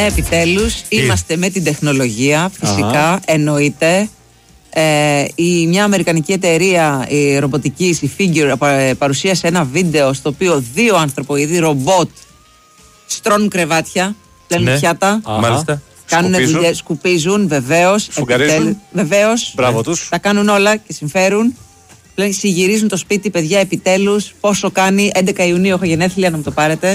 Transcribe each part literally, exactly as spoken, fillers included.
Ναι, επιτέλους. Είμαστε με την τεχνολογία, φυσικά, uh-huh. εννοείται. Ε, η, μια αμερικανική εταιρεία η ρομποτικής, η Figure, παρουσίασε ένα βίντεο στο οποίο δύο ανθρωποειδή ρομπότ στρώνουν κρεβάτια, πλένουν ναι. πιάτα. Μάλιστα. Κάνουν δουλειές, σκουπίζουν, βεβαίως. Βεβαίως. Μπράβο τους. Τα κάνουν όλα και συμφέρουν. Πλέον συγυρίζουν το σπίτι, παιδιά, επιτέλους. Πόσο κάνει, έντεκα Ιουνίου έχω γενέθλια, να μου το πάρετε.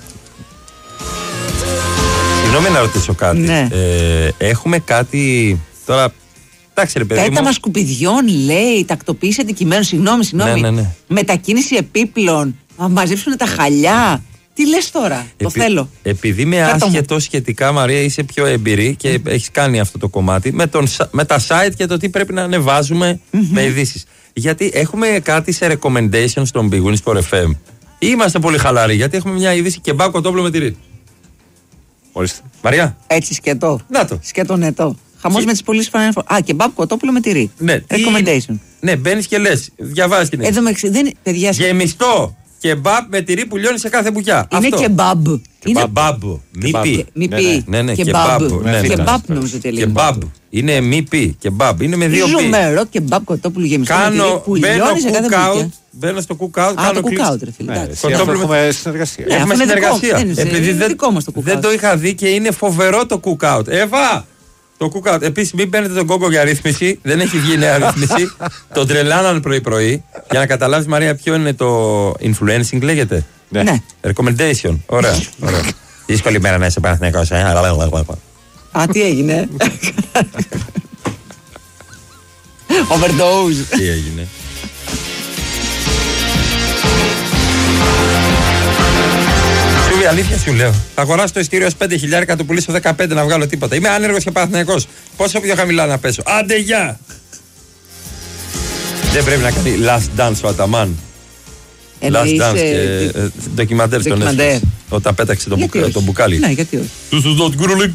Συγγνώμη να ρωτήσω κάτι. Ναι. Ε, έχουμε κάτι. Τώρα. Εντάξει, ρε παιδί μου. Πέταμα σκουπιδιών, λέει, τακτοποίηση αντικειμένων. Συγγνώμη, συγγνώμη. Ναι, ναι, ναι. Μετακίνηση επίπλων. Να μαζέψουν τα χαλιά. Τι λες τώρα, Επί, το θέλω. Επειδή είμαι άσχετο σχετικά, Μαρία, είσαι πιο εμπειρή και mm. έχεις κάνει αυτό το κομμάτι με, τον, με τα site και το τι πρέπει να ανεβάζουμε mm-hmm. με ειδήσεις. Γιατί έχουμε κάτι σε recommendations στον Big Wins for εφ εμ. Είμαστε πολύ χαλαροί, γιατί έχουμε μια είδηση κεμπάπ κοτόπουλο με τυρί. Ορίστε. Μαρία. Έτσι σκετό. Να το. Σκετό νετό. Χαμός και... με τις πωλήσεις φανέλων. Α, κεμπάπ κοτόπουλο με τυρί. Ναι. Recommendation. Ναι, μπαίνεις και λες. Διαβάζεις την Εδώ με δεν... παιδιά. Γεμιστό. Κεμπάπ με τυρί που λιώνει σε κάθε μπουκιά. Είναι κεμπάμπ. Κεμπάμπ. Μη πει. Μη πει. Ναι, ναι, κεμπάμπ. Κεμπάμπ νομίζω ότι έλεγε. Κεμπάμπ. Είναι μη πει. Κεμπάμπ. Είναι με δύο πει. Ζουμερό κεμπάμπ κοτόπουλο γεμιστό με τυρί που λιώνει σε κάθε μπουκιά. Μπαίνω στο cook-out. Α, το cook-out, ρε φίλε. Έχουμε συνεργασία. Έχουμε συνεργασία. Επειδή δεν το είχα δει και είναι φοβερό το cook-out. Εύα! Το cook-out. Επίσης, μην παίρνετε τον κόκο για ρύθμιση. Δεν έχει βγει νέα ρύθμιση. Τον τρελάναν πρωί-πρωί. Για να καταλάβεις, Μαρία, ποιο είναι το influencing, λέγεται. Ναι. Recommendation. Ωραία. Δύσκολη μέρα να είσαι Παναθηναϊκός. Α, τι έγινε. Overdose. Τι έγινε. Σούβι, αλήθεια σου λέω. Θα αγοράσω το ειστήριο ως πέντε χιλιάρικα, το πουλήσω δεκαπέντε να βγάλω τίποτα. Είμαι άνεργος και Παναθηναϊκός. Πόσο πιο χαμηλά να πέσω. Άντε γεια! Δεν πρέπει να κάνει last dance ο Αταμάν. Last dance και ντοκιμαντέρ στον Netflix. Όταν πέταξε το μπουκάλι. Ναι, γιατί όχι. This is not good.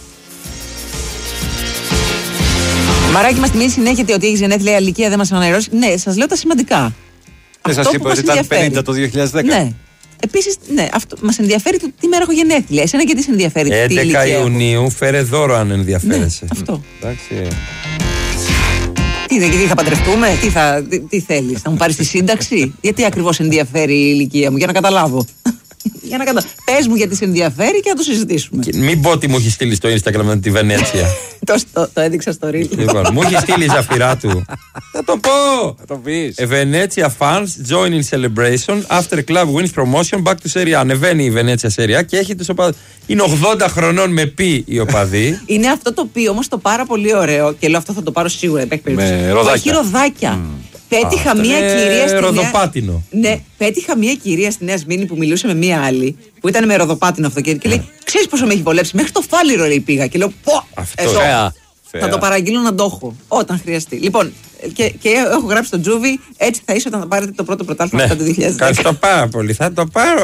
Μαράκι, μας θυμίζει συνέχεια ότι έχεις γενέθλια ηλικία, δεν μας αναερώσει. Ναι, σας λέω τα σημαντικά. Δεν σας είπα ότι ήταν πενήντα το δύο χιλιάδες δέκα. Ναι. Επίσης, ναι, αυτό μας ενδιαφέρει το τι μέρα έχω γενέθλια. Εσένα και τι σε ενδιαφέρει. έντεκα Ιουνίου, φέρε δώρο αν ενδιαφέρεσαι. Ναι, αυτό. Εντάξει. Τι, τι θα παντρευτούμε, τι, θα, τι, τι θέλεις, θα μου πάρεις τη σύνταξη. Γιατί ακριβώς ενδιαφέρει η ηλικία μου, για να καταλάβω. Για να κατα... Πες μου γιατί σε ενδιαφέρει και να το συζητήσουμε. Και μην πω ότι μου έχει στείλει στο Instagram με τη Βενέτσια. το, το, το έδειξα στο reel. Λοιπόν, μου έχει στείλει η Ζαφυρά του. Θα το πω! Θα το πεις. A Venezia fans join in celebration after club wins promotion back to Serie A. Ανεβαίνει η Βενέτσια Serie A και έχει τους οπαδούς. Είναι ογδόντα χρονών με πι οι οπαδοί. Είναι αυτό το πει όμως το πάρα πολύ ωραίο και λέω αυτό θα το πάρω σίγουρα. Με ροδάκια. Έχει ροδάκια. Mm. Πέτυχα μία κυρία στη ροδοπάτινο. Νέα... Ναι, πέτυχα μία κυρία στη Νέα Σμύρνη που μιλούσε με μία άλλη που ήταν με ροδοπάτινο αυτό και, και λέει: ξέρεις πόσο με έχει βολέψει. Μέχρι το Φάληρο λέει πήγα. Και λέω: πω! Αυτό. Εσώ, φαία, θα φαία. το παραγγείλω να το έχω όταν χρειαστεί. Λοιπόν, και, και έχω γράψει στο Τζούβι: έτσι θα είσαι όταν θα πάρετε το πρώτο πρωτάθλημα μετά το δύο χιλιάδες δέκα. Ευχαριστώ πάρα πολύ. Θα το πάρω.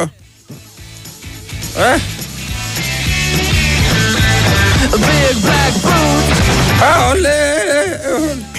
Ε. Α, ολέ!